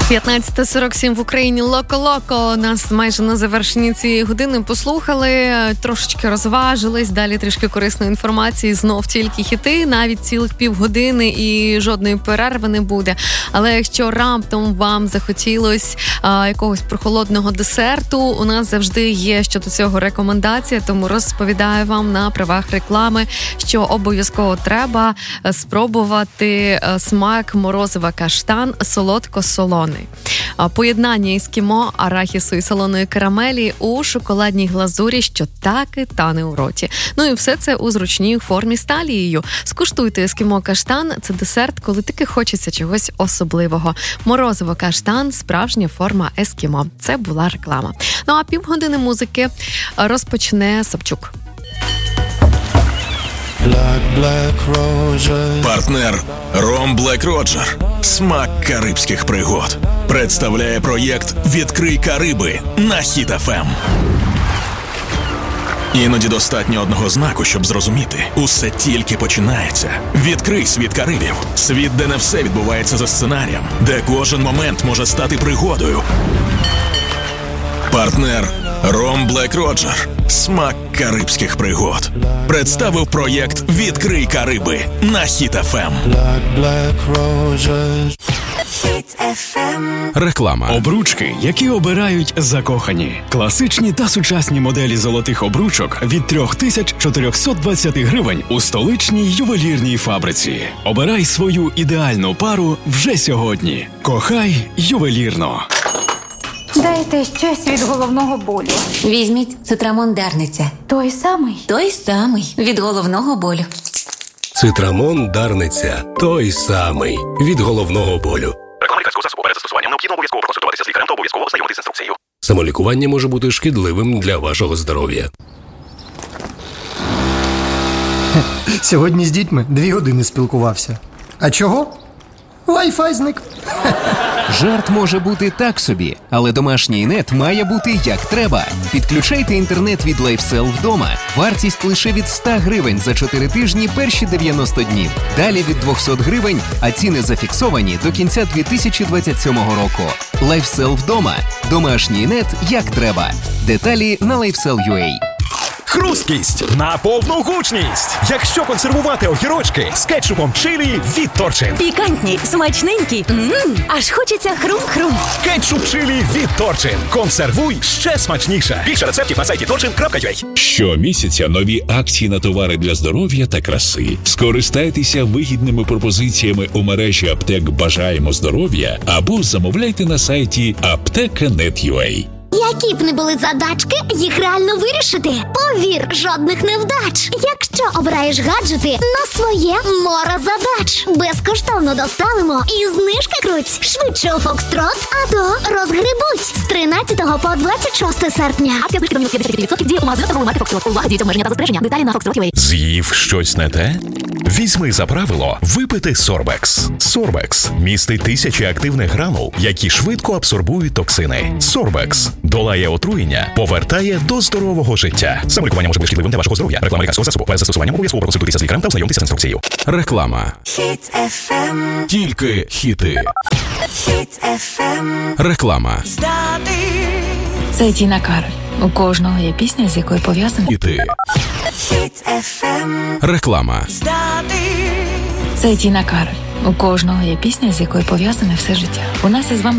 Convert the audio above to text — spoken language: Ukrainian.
15:47 в Україні. Локо-локо. Нас майже на завершенні цієї години послухали, трошечки розважились, далі трішки корисної інформації, знов тільки хіти, навіть цілих півгодини і жодної перерви не буде. Але якщо раптом вам захотілось якогось прохолодного десерту, у нас завжди є щодо цього рекомендація, тому розповідаю вам на правах реклами, що обов'язково треба спробувати смак морозива каштан солодко-солоний. Поєднання ескімо, арахісу і солоної карамелі у шоколадній глазурі, що так і тане у роті. Ну і все це у зручній формі з талією. Скуштуйте ескімо каштан – це десерт, коли таки хочеться чогось особливого. Морозиво каштан – справжня форма ескімо. Це була реклама. Ну а півгодини музики розпочне Собчук. Партнер Ром Блек Роджер. Смак карибських пригод. Представляє проєкт «Відкрий Кариби» на Хіт FM. Іноді достатньо одного знаку, щоб зрозуміти. Усе тільки починається. Відкрий світ Карибів. Світ, де не все відбувається за сценарієм. Де кожен момент може стати пригодою. Партнер Ром Блек Роджер. Смак карибських пригод. Представив проєкт «Відкрий Кариби» на Хіт FM. Реклама. Обручки, які обирають закохані. Класичні та сучасні моделі золотих обручок від 3420 гривень у столичній ювелірній фабриці. Обирай свою ідеальну пару вже сьогодні. Кохай ювелірно. Дайте щось від головного болю. Візьміть Цитрамон Дарниця. Той самий? Той самий. Від головного болю. Цитрамон Дарниця. Той самий. Від головного болю. Реклама лікарського засобу. Перед застосуванням необхідно обов'язково проконсультуватися з лікарем та обов'язково ознайомитися з інструкцією. Самолікування може бути шкідливим для вашого здоров'я. Сьогодні з дітьми 2 години спілкувався. А чого? Wi-Fi зник. Жарт може бути так собі, але домашній нет має бути як треба. Підключайте інтернет від LifeSell вдома. Вартість лише від 100 гривень за 4 тижні перші 90 днів. Далі від 200 гривень, а ціни зафіксовані до кінця 2027 року. LifeSell вдома. Домашній нет як треба. Деталі на LifeSell.ua. Хрусткість на повну гучність. Якщо консервувати огірочки з кетчупом чилі від Торчин. Пікантні, смачненькі. Аж хочеться хрум-хрум. Кетчуп чилі від Торчин. Консервуй ще смачніше. Більше рецептів на сайті torchin.ua. Щомісяця нові акції на товари для здоров'я та краси. Скористайтеся вигідними пропозиціями у мережі аптек «Бажаємо здоров'я» або замовляйте на сайті apteka.net.ua. Які б не були задачки, їх реально вирішити. Повір, жодних невдач. Якщо обираєш гаджети на своє море задач. Безкоштовно доставимо і знижки круть. Швидше у Фокстрот, а то розгребуть. З 13 по 26 серпня. Акція знижки до мінус 50% діє у магазинах та форматі Фокстрот. Увага, діють обмеження та застереження. Деталі на Фокстрот.ua. З'їв щось не те? Візьми за правило випити Сорбекс. Сорбекс містить тисячі активних гранул, які швидко абсорбують токсини. Сорбекс долає отруєння, повертає до здорового життя. Самолікування може бути шкідливим для вашого здоров'я. Реклама лікарського засобу. Перед застосуванням обов'язково проконсультуйтеся з лікарем та ознайомтеся з інструкцією. Реклама. Хіт FM. Тільки хіти. Хіт FM. Реклама. Це Тіна Кароль. У кожного є пісня, з якою пов'язана. Хіти. Хіт FM. Реклама. Це Тіна Кароль. У кожного є пісня, з якою пов'язане все життя. У нас із вами